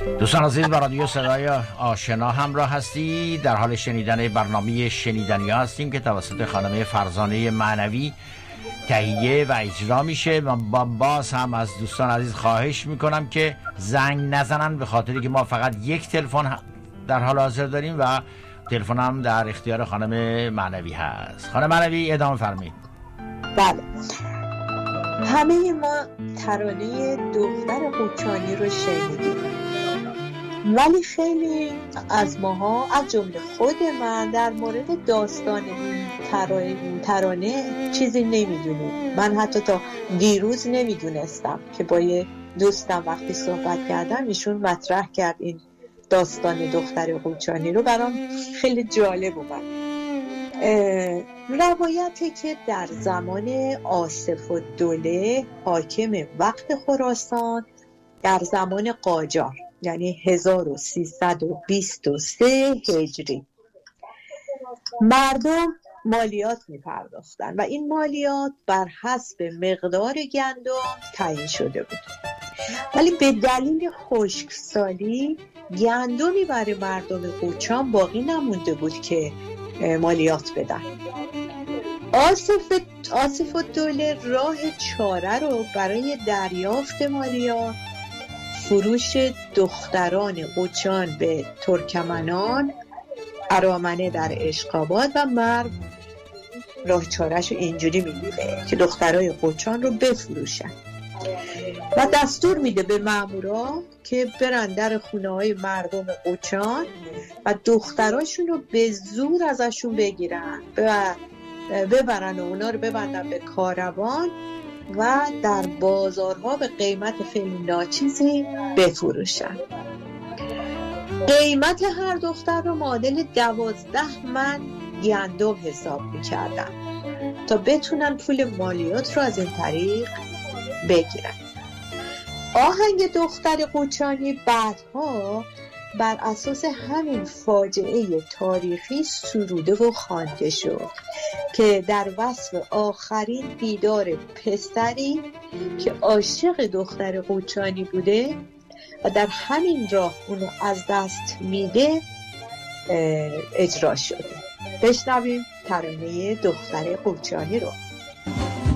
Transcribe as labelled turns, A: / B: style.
A: دوستان عزیز، با رادیو صدای آشنا همراه هستی. در حال شنیدن برنامه شنیدنی ها هستیم که توسط خانم فرزانه معنوی تهیه و اجرا میشه. من باز هم از دوستان عزیز خواهش میکنم که زنگ نزنن، به خاطری که ما فقط یک تلفن در حال حاضر داریم و تلفن هم در اختیار خانم معنوی هست. خانم معنوی ادامه فرمایید.
B: بله، همه ما ترانه دختر قوچانی رو شنیدیم، ولی خیلی از ماها از جمله خود من در مورد داستان این ترانه چیزی نمیدونیم. من حتی تا دیروز نمیدونستم که با یه دوستم وقتی صحبت کردم ایشون مطرح کرد این داستان دختر قوچانی رو. برام خیلی جالب بود. روایتی که در زمان آصف الدوله حاکم وقت خراسان در زمان قاجار، یعنی 1323 هجری، مردم مالیات می پرداختن و این مالیات بر حسب مقدار گندم تعیین شده بود، ولی به دلیل خشکسالی گندمی برای مردم قوچان باقی نمونده بود که مالیات بدن. آصف الدوله راه چاره رو برای دریافت مالیات فروش دختران قوچان به ترکمنان، ارامنه در اشقاباد و مرو راه چاره‌شو اینجوری می‌دیده که دخترای قوچان رو بفروشن و دستور میده به مامورا که برن در خونه‌های مردم قوچان و دختراشون رو به زور ازشون بگیرن و ببرن و اونا رو ببندن به کاروان و در بازارها به قیمت خیلی ناچیزی بفروشن. قیمت هر دختر رو معادل 12 من گندم حساب میکردن تا بتونن پول مالیات رو از این طریق بگیرن. آهنگ دختر قوچانی بعدها بر اساس همین فاجعه تاریخی سروده و خوانده شد که در وصف آخرین دیدار پسری که عاشق دختر قوچانی بوده و در همین راه اونو از دست میده اجرا شده. بشنویم ترانه دختر قوچانی رو.